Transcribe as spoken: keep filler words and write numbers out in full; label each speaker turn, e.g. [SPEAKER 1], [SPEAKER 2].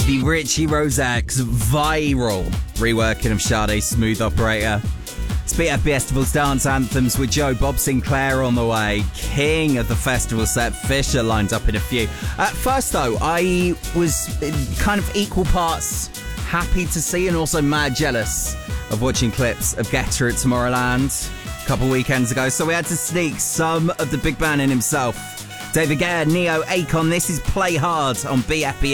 [SPEAKER 1] the Richie Rosex viral reworking of Sade's Smooth Operator. It's B F B Festival's dance anthems with Joe Bob Sinclair on the way. King of the festival set, Fisher lined up in a few. At first, though, I was kind of equal parts happy to see and also mad jealous of watching clips of Guetta at Tomorrowland a couple weekends ago. So we had to sneak some of the big band in himself. David Guetta, Neo, Akon. This is Play Hard on B F B